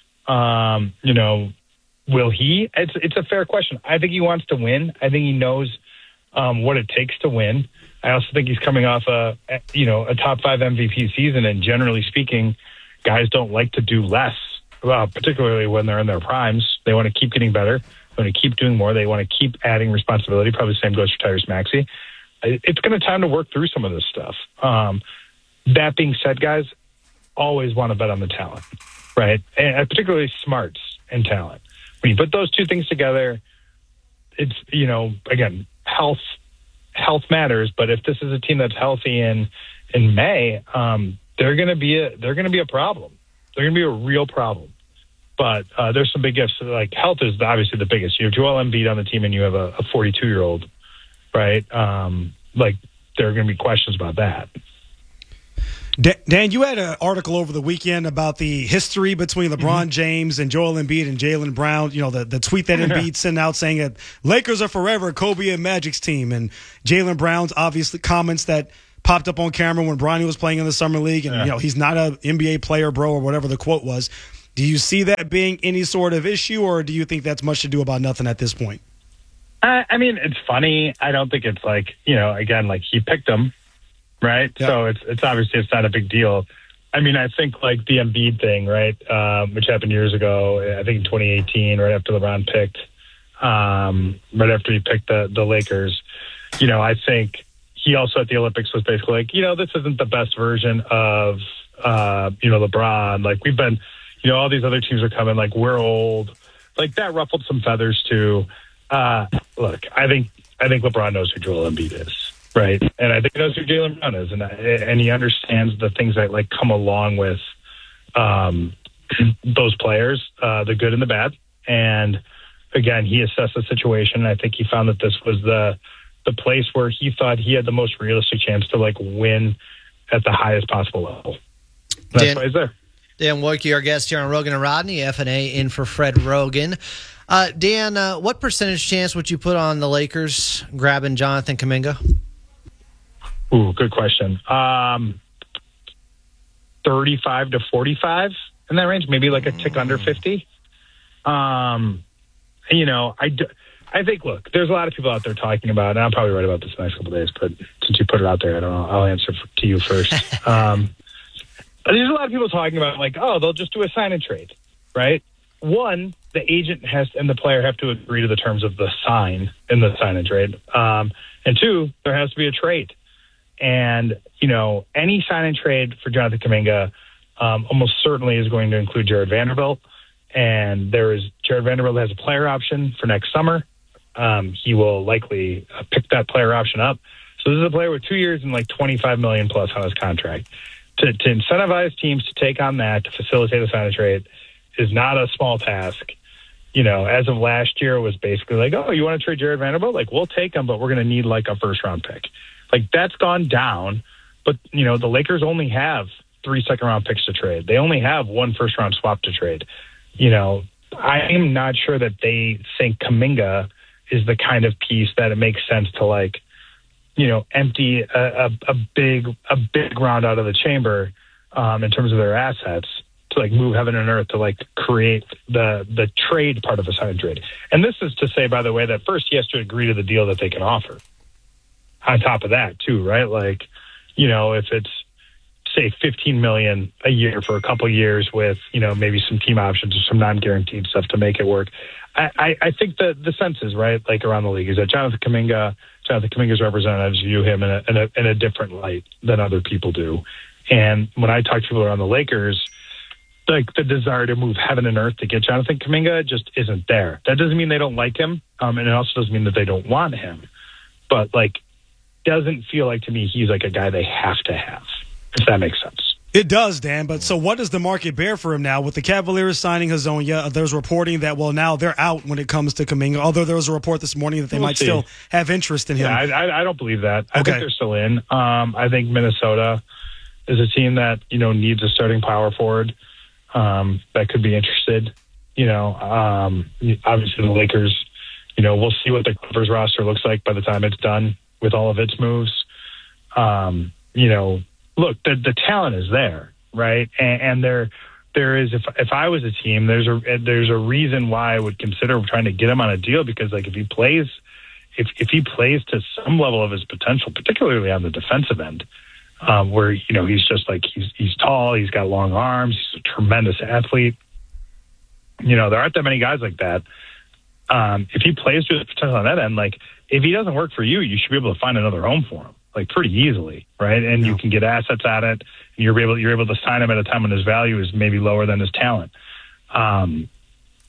Um, you know, will he? It's it's a fair question. I think he wants to win. I think he knows um, what it takes to win. I also think he's coming off a, you know, a top five M V P season, and generally speaking, guys don't like to do less, well, particularly when they're in their primes. They want to keep getting better. They want to keep doing more. They want to keep adding responsibility. Probably the same goes for Tyrese Maxey. It's going to time to work through some of this stuff. Um, that being said, guys, always want to bet on the talent, right? And particularly smarts and talent. when you put those two things together, it's, you know, again, health health matters. But if this is a team that's healthy in in May, um, they're going to be a they're going to be a problem. They're going to be a real problem. But uh, there's some big ifs. Like health is obviously the biggest. You have Joel Embiid on the team, and you have a forty-two year old, right? Um, like there are going to be questions about that. Dan, you had an article over the weekend about the history between LeBron mm-hmm. James and Joel Embiid and Jaylen Brown. You know, the, the tweet that Embiid sent out saying that Lakers are forever Kobe and Magic's team. And Jaylen Brown's obviously comments that popped up on camera when Bronny was playing in the Summer League. And, yeah. you know, he's not an N B A player, bro, or whatever the quote was. Do you see that being any sort of issue, or do you think that's much to do about nothing at this point? Uh, I mean, it's funny. I don't think it's like, you know, again, like he picked them. Right. Yep. So it's it's obviously it's not a big deal. I mean, I think like the Embiid thing, right, um, which happened years ago, I think in twenty eighteen, right after LeBron picked, um, right after he picked the, the Lakers, you know, I think he also at the Olympics was basically like, you know, this isn't the best version of, uh, you know, LeBron. Like we've been, you know, all these other teams are coming, like we're old. Like that ruffled some feathers too. Uh, look, I think I think LeBron knows who Joel Embiid is. Right. And I think he knows who Jaylen Brown is. And, and he understands the things that like come along with um, those players, uh, the good and the bad. And again, he assessed the situation. And I think he found that this was the, the place where he thought he had the most realistic chance to like win at the highest possible level. That's Dan, why he's there. Dan Wojcicki, our guest here on Rogan and Rodney, F N A in for Fred Rogan. Uh, Dan, uh, what percentage chance would you put on the Lakers grabbing Jonathan Kuminga? Ooh, good question. Um, thirty-five to forty-five in that range, maybe like a tick under fifty. Um, you know, I, do, I think, look, there's a lot of people out there talking about, and I'll probably write about this in the next couple of days, but since you put it out there, I don't know, I'll answer to you first. um, there's a lot of people talking about like, oh, they'll just do a sign and trade, right? One, the agent has and the player have to agree to the terms of the sign in the sign and trade. Um, and two, there has to be a trade. And, you know, any sign and trade for Jonathan Kuminga um, almost certainly is going to include Jared Vanderbilt. And there is Jared Vanderbilt has a player option for next summer. Um, he will likely uh, pick that player option up. So this is a player with two years and like twenty-five million dollars plus on his contract. To, to incentivize teams to take on that, to facilitate a sign and trade, is not a small task. You know, as of last year, it was basically like, oh, you want to trade Jared Vanderbilt? Like, we'll take him, but we're going to need like a first round pick. Like, that's gone down, but, you know, the Lakers only have three second-round picks to trade. They only have one first-round swap to trade. You know, I am not sure that they think Kuminga is the kind of piece that it makes sense to, like, you know, empty a, a, a big a big round out of the chamber um, in terms of their assets to, like, move heaven and earth to, like, create the, the trade part of a sign and trade. And this is to say, by the way, that first he has to agree to the deal that they can offer. On top of that, too, right? Like, you know, if it's, say, fifteen million dollars a year for a couple of years with, you know, maybe some team options or some non-guaranteed stuff to make it work. I, I, I think the, the sense is, right, like around the league, is that Jonathan Kuminga, Jonathan Kuminga's representatives view him in a, in a, in a different light than other people do. And when I talk to people around the Lakers, like the desire to move heaven and earth to get Jonathan Kuminga just isn't there. That doesn't mean they don't like him, um, and it also doesn't mean that they don't want him. But, like, doesn't feel like to me he's like a guy they have to have, if that makes sense. It does, Dan. But so what does the market bear for him now? With the Cavaliers signing Hezonja, there's reporting that, well, now they're out when it comes to Kuminga, although there was a report this morning that they we'll might see. still have interest in him. Yeah, I, I don't believe that. I okay. think they're still in. Um, I think Minnesota is a team that, you know, needs a starting power forward um, that could be interested. You know, um, obviously the Lakers, you know, we'll see what the Clippers roster looks like by the time it's done with all of its moves. Um, you know, look, the the talent is there, right? And, and there there is, if if I was a team, there's a there's a reason why I would consider trying to get him on a deal, because like if he plays, if if he plays to some level of his potential, particularly on the defensive end, um, where, you know, he's just like, he's he's tall, he's got long arms, he's a tremendous athlete. You know, there aren't that many guys like that. Um, if he plays to his potential on that end, like, if he doesn't work for you, you should be able to find another home for him, like pretty easily, right? And yeah. you can get assets at it. And you're able you're able to sign him at a time when his value is maybe lower than his talent. Um,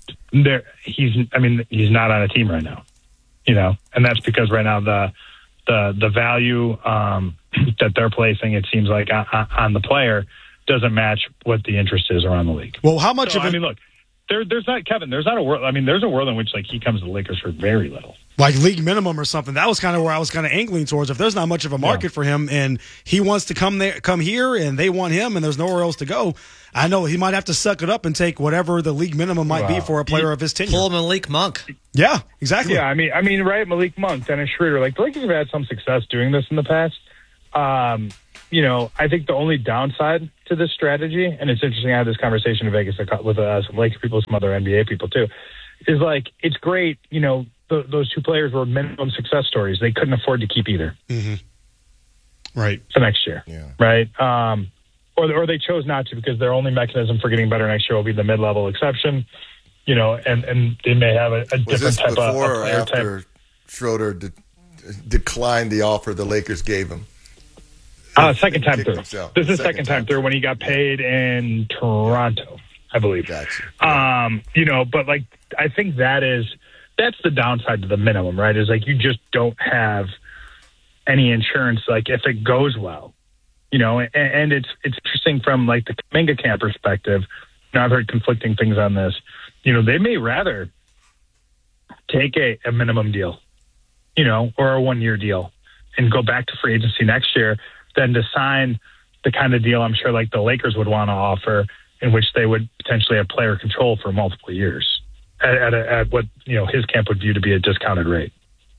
there he's I mean he's not on a team right now, you know, and that's because right now the the the value um, that they're placing, it seems like on, on the player, doesn't match what the interest is around the league. Well, how much so, of it? I mean, look, there there's not Kevin. There's not a world. I mean, there's a world in which like he comes to the Lakers for very little. Like league minimum or something. That was kind of where I was kind of angling towards. If there's not much of a market yeah. for him, and he wants to come there, come here, and they want him, and there's nowhere else to go, I know he might have to suck it up and take whatever the league minimum might wow. be for a player he, of his tenure. Pull Malik Monk. Yeah, exactly. Yeah, I mean, I mean, right? Malik Monk, Dennis Schroeder. Like the Lakers have had some success doing this in the past. Um, you know, I think the only downside to this strategy, and it's interesting. I had this conversation in Vegas with uh, some Lakers people, some other N B A people too, is like it's great. You know. The, those two players were minimum success stories. They couldn't afford to keep either. Mm-hmm. Right. For next year. Yeah. Right. Um, or, or they chose not to because their only mechanism for getting better next year will be the mid-level exception. You know, and, and they may have a, a different type of, of before or player after type. Schroeder de- declined the offer the Lakers gave him? Uh, second time through. Himself. This is second, second time, time through when he got paid in Toronto, I believe. Gotcha. Um, you know, but like I think that is – that's the downside to the minimum, right? Is like you just don't have any insurance. Like if it goes well, you know, and, and it's it's interesting from like the Kuminga camp perspective. You know, I've heard conflicting things on this. You know, they may rather take a, a minimum deal, you know, or a one year deal, and go back to free agency next year than to sign the kind of deal I'm sure like the Lakers would want to offer, in which they would potentially have player control for multiple years. At, at, a, at what you know his camp would view to be a discounted rate.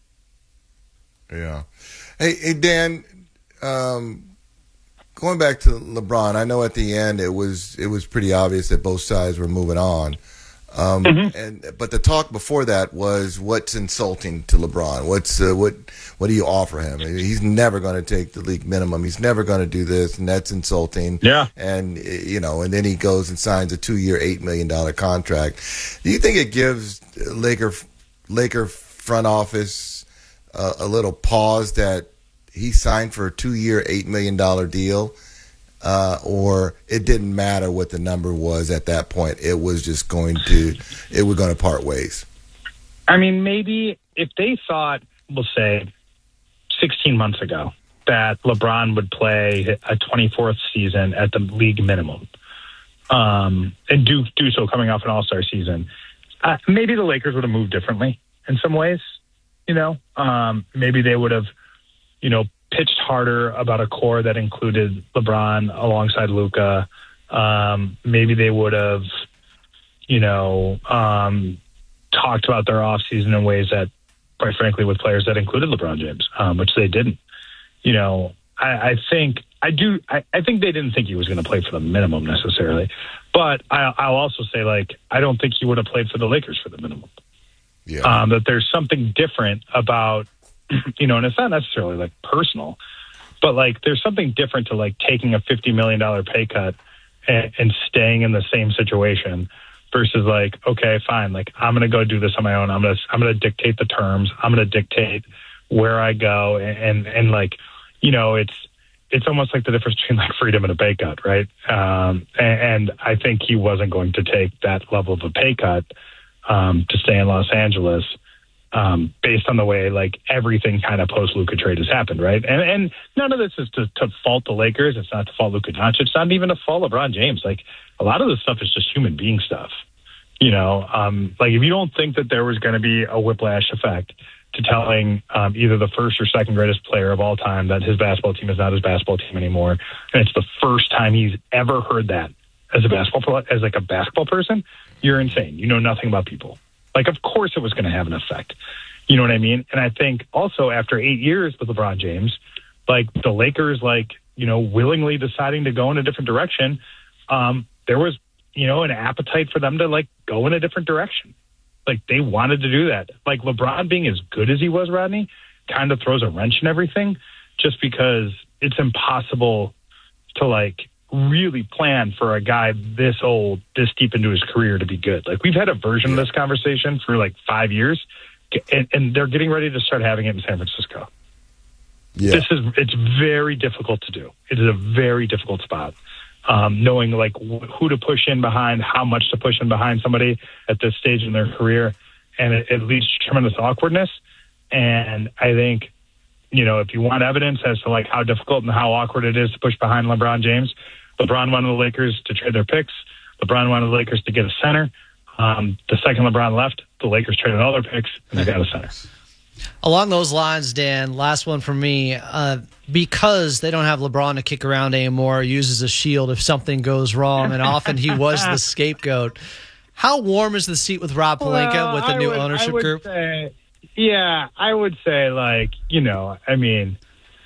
Yeah. Hey, hey Dan. Um, going back to LeBron, I know at the end it was it was pretty obvious that both sides were moving on. Um, mm-hmm. And but the talk before that was what's insulting to LeBron. What's uh, what what do you offer him? He's never going to take the league minimum. He's never going to do this, and that's insulting. Yeah. And you know, and then he goes and signs a two-year, eight million dollar contract. Do you think it gives Laker Laker front office uh, a little pause that he signed for a two-year, eight million dollar deal? Uh, or it didn't matter what the number was at that point. It was just going to, it was going to part ways. I mean, maybe if they thought, we'll say, sixteen months ago, that LeBron would play a twenty-fourth season at the league minimum, um, and do do so coming off an All-Star season, uh, maybe the Lakers would have moved differently in some ways. You know, um, maybe they would have, you know, pitched harder about a core that included LeBron alongside Luka. Um, maybe they would have, you know, um, talked about their offseason in ways that, quite frankly, with players that included LeBron James, um, which they didn't. You know, I, I think I do. I, I think they didn't think he was going to play for the minimum necessarily, but I, I'll also say, like, I don't think he would have played for the Lakers for the minimum. Yeah. Um, that there's something different about. You know, and it's not necessarily like personal, but like there's something different to like taking a fifty million dollars pay cut and, and staying in the same situation versus like, okay, fine. Like I'm going to go do this on my own. I'm going to, I'm going to dictate the terms. I'm going to dictate where I go. And, and, and like, you know, it's, it's almost like the difference between like freedom and a pay cut. Right. Um, and, and I think he wasn't going to take that level of a pay cut um, to stay in Los Angeles. Um, based on the way like everything kind of post Luka trade has happened, right? And and none of this is to, to fault the Lakers. It's not to fault Luka Doncic. It's not even to fault LeBron James. Like a lot of this stuff is just human being stuff. You know, um, like if you don't think that there was going to be a whiplash effect to telling um, either the first or second greatest player of all time that his basketball team is not his basketball team anymore, and it's the first time he's ever heard that as a basketball as like a basketball person, you're insane. You know nothing about people. Like, of course it was going to have an effect. You know what I mean? And I think also after eight years with LeBron James, like the Lakers, like, you know, willingly deciding to go in a different direction, um, there was, you know, an appetite for them to like go in a different direction. Like they wanted to do that. Like LeBron being as good as he was, Rodney, kind of throws a wrench in everything just because it's impossible to like really plan for a guy this old, this deep into his career to be good. Like we've had a version of this conversation for like five years and, and they're getting ready to start having it in San Francisco. Yeah. This is, it's very difficult to do. It is a very difficult spot. um, knowing like wh- who to push in behind, how much to push in behind somebody at this stage in their career, and it, it leads to tremendous awkwardness. And I think, you know, if you want evidence as to like how difficult and how awkward it is to push behind LeBron James, LeBron wanted the Lakers to trade their picks. LeBron wanted the Lakers to get a center. Um, the second LeBron left, the Lakers traded all their picks and they got a center. Along those lines, Dan, last one from me. Uh, because they don't have LeBron to kick around anymore, uses a shield if something goes wrong, and often he was the scapegoat. How warm is the seat with Rob Pelinka well, with the I new would, ownership I would group? Say, yeah, I would say, like, you know, I mean,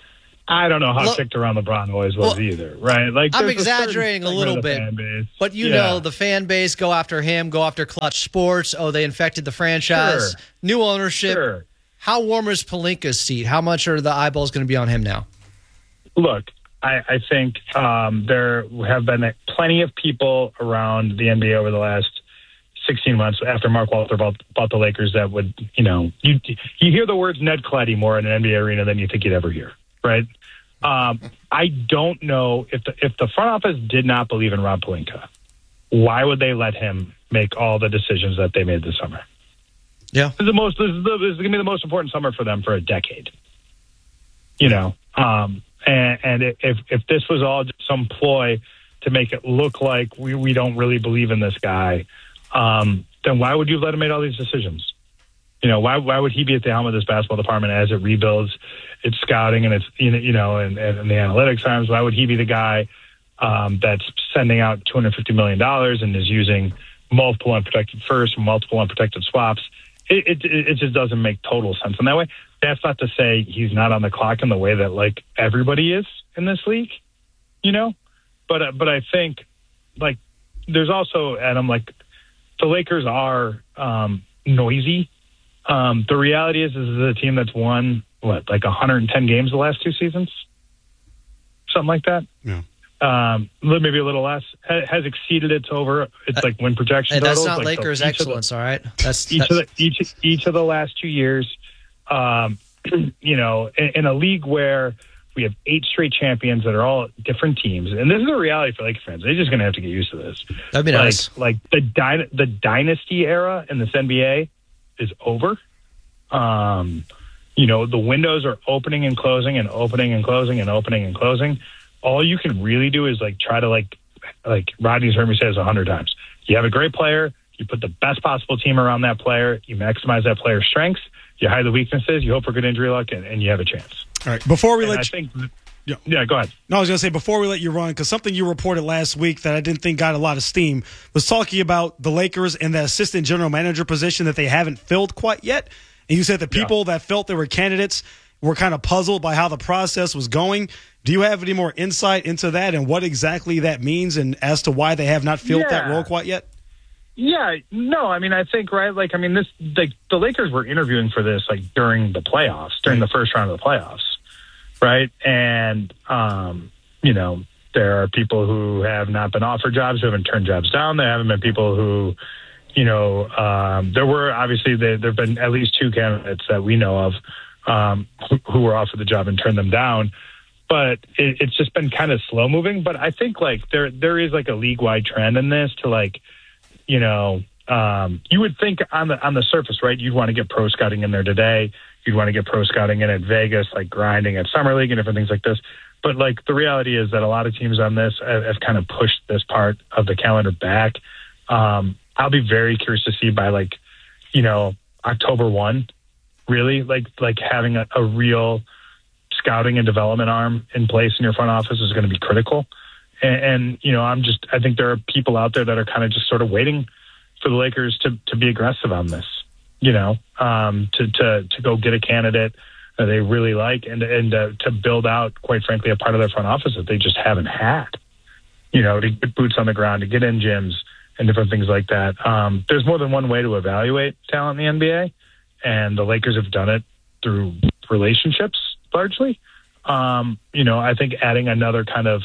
I don't know how Look, kicked around LeBron always was well, either, right? Like, I'm there's exaggerating a, a little bit, but you yeah. know the fan base go after him, go after Clutch Sports. Oh, they infected the franchise. Sure. New ownership. Sure. How warm is Pelinka's seat? How much are the eyeballs going to be on him now? Look, I, I think um, there have been plenty of people around the N B A over the last sixteen months after Mark Walter bought, bought the Lakers that would, you know, you you hear the words Ned Cleddy more in an N B A arena than you think you'd ever hear, right? Um, I don't know if the, if the front office did not believe in Rob Pelinka, why would they let him make all the decisions that they made this summer? Yeah, this is the most. This is, the, this is going to be the most important summer for them for a decade. You know, um, and, and if if this was all just some ploy to make it look like we, we don't really believe in this guy, um, then why would you let him make all these decisions? You know, why why would he be at the helm of this basketball department as it rebuilds its scouting and its you know and, and the analytics arms? Why would he be the guy um, that's sending out two hundred fifty million dollars and is using multiple unprotected firsts, multiple unprotected swaps? It, it it just doesn't make total sense in that way. That's not to say he's not on the clock in the way that like everybody is in this league, you know. But uh, but I think like there's also Adam like the Lakers are um, noisy. Um, the reality is, this is a team that's won what like one hundred ten games the last two seasons, something like that. Yeah. Um, maybe a little less, has exceeded its over its like win projection. Hey, that's totals. not like, Lakers so excellence, the, all right. That's each that's, of the each each of the last two years. Um, you know, in, in a league where we have eight straight champions that are all different teams, and this is a reality for Lakers fans. They're just going to have to get used to this. That'd be like, nice. Like the dy- the dynasty era in this N B A is over. Um, you know, the windows are opening and closing and opening and closing and opening and closing. All you can really do is like try to like, like Rodney's heard me say this a hundred times. You have a great player. You put the best possible team around that player. You maximize that player's strengths. You hide the weaknesses. You hope for good injury luck, and, and you have a chance. All right. Before we and let I you, think, yeah. yeah, go ahead. No, I was going to say before we let you run, because something you reported last week that I didn't think got a lot of steam was talking about the Lakers and the assistant general manager position that they haven't filled quite yet. And you said the people yeah. that felt they were candidates were kind of puzzled by how the process was going. Do you have any more insight into that and what exactly that means and as to why they have not filled yeah. that role quite yet? Yeah, no, I mean, I think, right, like, I mean, this, like, the Lakers were interviewing for this, like, during the playoffs, during the first round of the playoffs, right? And, um, you know, there are people who have not been offered jobs, who haven't turned jobs down. There haven't been people who, you know, um, there were, obviously, there have been at least two candidates that we know of um, who, who were offered the job and turned them down. But it, it's just been kind of slow moving. But I think, like, there there is, like, a league-wide trend in this to, like, you know, um, you would think on the on the surface, right, you'd want to get pro scouting in there today. You'd want to get pro scouting in at Vegas, like grinding at Summer League and different things like this. But, like, the reality is that a lot of teams on this have, have kind of pushed this part of the calendar back. Um, I'll be very curious to see by, like, you know, October first, really, like, like having a, a real – scouting and development arm in place in your front office is going to be critical. And, and, you know, I'm just, I think there are people out there that are kind of just sort of waiting for the Lakers to, to be aggressive on this, you know, um, to, to, to go get a candidate that they really like and, and uh, to build out, quite frankly, a part of their front office that they just haven't had, you know, to get boots on the ground, to get in gyms and different things like that. Um, there's more than one way to evaluate talent in the N B A, and the Lakers have done it through relationships. Largely, um, you know, I think adding another kind of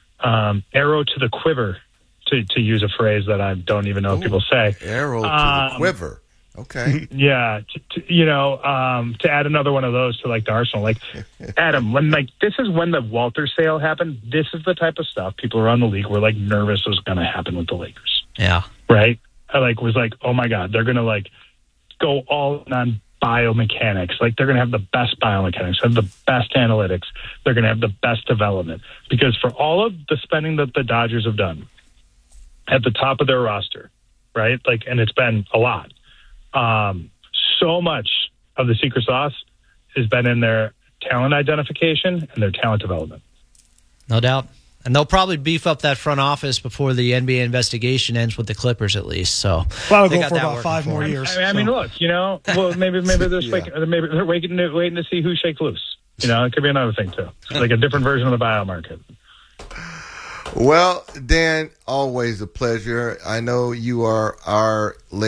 um, arrow to the quiver, to, to use a phrase that I don't even know Ooh, if people say. Arrow to um, the quiver. Okay. Yeah, to, to, you know, um, to add another one of those to like the arsenal. Like, Adam, when like this is when the Walter sale happened. This is the type of stuff people around the league were like nervous was going to happen with the Lakers. Yeah. Right. I like was like, oh my God, they're going to like go all in on biomechanics. Like they're going to have the best biomechanics, have the best analytics. They're going to have the best development because for all of the spending that the Dodgers have done at the top of their roster, right? Like, and it's been a lot. Um, so much of the secret sauce has been in their talent identification and their talent development. No doubt. And they'll probably beef up that front office before the N B A investigation ends with the Clippers, at least. So that'll go for about five more years. I mean, I mean, look, you know, well, maybe maybe there's yeah. like maybe they're waiting to, waiting to see who shakes loose. You know, it could be another thing too, like a different version of the biomarket. Well, Dan, always a pleasure. I know you are our